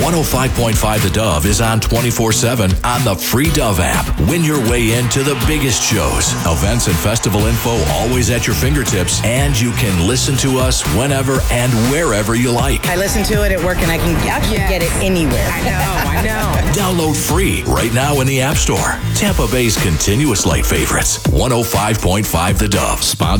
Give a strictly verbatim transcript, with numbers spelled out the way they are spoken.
one oh five point five The Dove is on twenty-four seven on the free Dove app. Win your way into the biggest shows, events, and festival info always at your fingertips, and you can listen to us whenever and wherever you like. I listen to it at work, and I can actually Yes. get it anywhere. I know, I know. Download free right now in the App Store. Tampa Bay's continuous light favorites. one oh five point five The Dove. Sponsored